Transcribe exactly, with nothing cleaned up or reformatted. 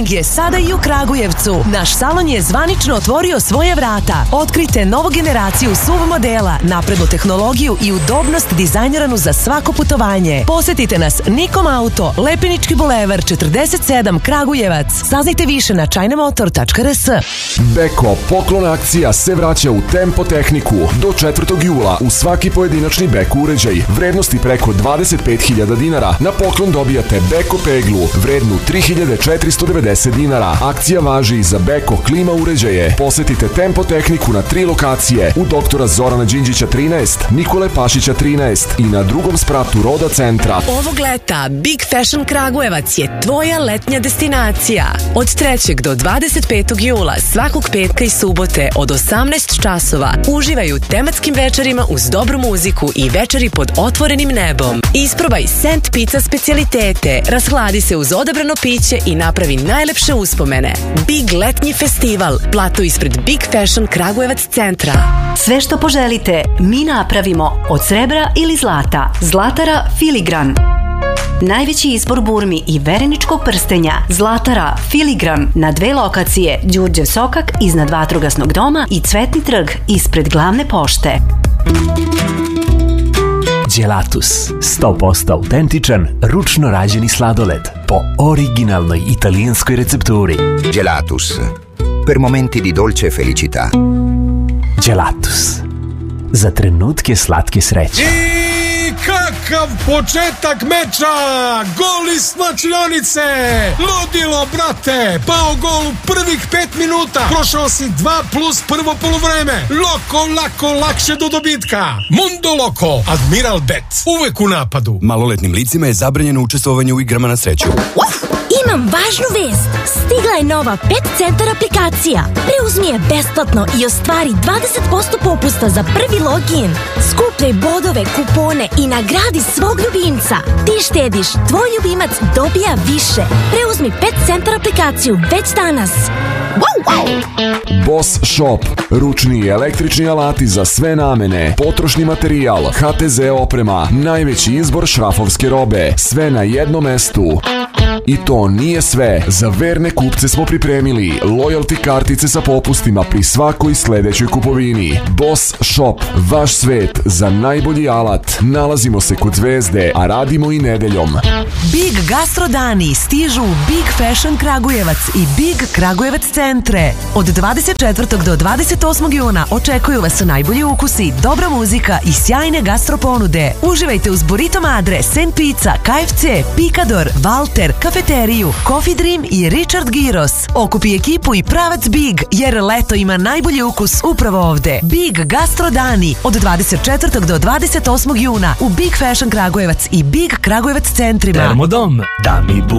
Big je sada i u Kragujevcu. Naš salon je zvanično otvorio svoje vrata. Otkrite novu generaciju S U V modela, naprednu tehnologiju i udobnost dizajniranu za svako putovanje. Posetite nas Nikom Auto, Lepenički bulevar četrdeset sedam, Kragujevac. Saznajte više na chinamotor tačka r s. Beko poklon akcija se vraća u Tempo tehniku. Do četvrtog jula u svaki pojedinačni Beko uređaj vrednosti preko dvadeset pet hiljada dinara na poklon dobijate Beko peglu vrednu tri hiljade četiristo devedeset dinara. Akcija važi i za Beko klima uređaje. Posetite Tempo tehniku na tri lokacije: u doktora Zorana Đinđića trinaest, Nikole Pašića trinaest i na drugom spratu Roda centra. Ovog leta Big Fashion Kragujevac je tvoja letnja destinacija. Od trećeg do dvadeset petog jula svakog petka i subote od osamnaest časova uživaju tematskim večerima uz dobru muziku i večeri pod otvorenim nebom. Isprobaj Sent Pizza specijalitete, rashladi se uz odabrano piće i napravi najlepše uspomene. Big letnji festival, plato ispred Big Fashion Kragujevac centra. Sve što poželite, mi napravimo od srebra ili zlata. Zlatara Filigran. Najveći izbor burmi i vereničkog prstenja. Zlatara Filigran na dve lokacije: Đurđe Sokak iznad Vatrogasnog doma i Cvetni trg ispred glavne pošte. Gelatus, sto posto autentičan, ručno rađeni sladoled po originalnoj italijanskoj recepturi. Gelatus, per momenti di dolce felicità. Gelatus, za trenutke slatke sreće. I kakav početak meča! Gol iz slačionice! Ludilo, brate! Pao gol u prvih pet minuta! Prošao si dva plus prvo poluvreme! Loko, lako, lakše do dobitka! Mundo Loko! Admiral Bet! Uvek u napadu! Maloletnim licima je zabranjeno učestvovanje u igrama na sreću. Imam važnu vest. Stigla je nova pet centar aplikacija. Preuzmi je besplatno i ostvari dvadeset posto popusta za prvi login. Skupljaj bodove, kupone i nagradi svog ljubimca. Ti štediš, tvoj ljubimac dobija više. Preuzmi pet centar aplikaciju već danas. Wow, wow. Boss Shop, ručni i električni alati za sve namene, potrošni materijal, H T Z oprema, najveći izbor šrafovske robe, sve na jednom mestu. I to nije sve. Za verne kupce smo pripremili loyalty kartice sa popustima pri svakoj sledećoj kupovini. Boss Shop, vaš svet za najbolji alat. Nalazimo se kod Zvezde, a radimo i nedeljom. Big Gastro dani stižu u Big Fashion Kragujevac i Big Kragujevac centre. Od dvadeset četvrtog do dvadeset osmog juna očekuju vas najbolji ukusi, dobra muzika i sjajne gastro ponude. Uživajte uz Burrito Madre, Sent Pizza, K F C, Picador, Walter, Kafeteriju, Coffee Dream i Richard Giros. Okupi ekipu i pravac Big, jer leto ima najbolji ukus upravo ovde. Big Gastro dani od dvadeset četvrtog do dvadeset osmog juna u Big Fashion Kragujevac i Big Kragujevac centrima. Termodom, da mi